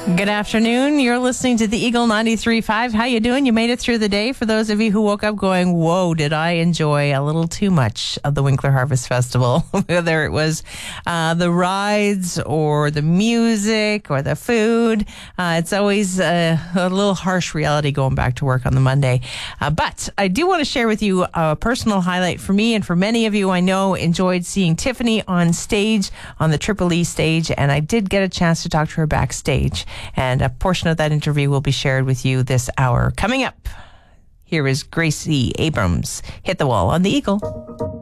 Good afternoon. You're listening to the Eagle 93.5. How you doing? You made it through the day. For those of you who woke up going, whoa, did I enjoy a little too much of the Winkler Harvest Festival? Whether it was the rides or the music or the food. It's always a little harsh reality going back to work on the Monday. But I do want to share with you a personal highlight for me and for many of you I know enjoyed seeing Tiffany on stage, on the Triple E stage, and I did get a chance to talk to her backstage. And a portion of that interview will be shared with you this hour. Coming up, here is Gracie Abrams. Hit the Wall on the Eagle.